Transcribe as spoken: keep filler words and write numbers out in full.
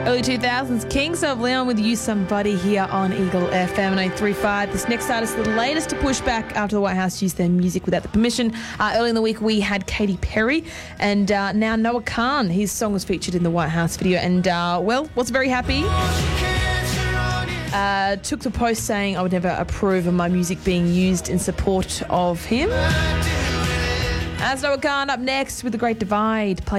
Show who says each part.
Speaker 1: Early two thousands, Kings of Leon with You Somebody here on Eagle F M eight three five. This next artist, the latest to push back after the White House used their music without the permission. Uh, early in the week, we had Katy Perry, and uh, now Noah Khan. His song was featured in the White House video, and, uh, well, was very happy. Uh, took to post saying, I would never approve of my music being used in support of him. As Noah Khan up next with The Great Divide.